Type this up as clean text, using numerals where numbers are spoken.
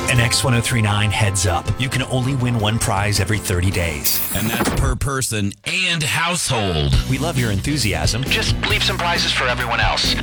An X1039 heads up. You can only win one prize every 30 days. And that's per person and household. We love your enthusiasm. Just leave some prizes for everyone else.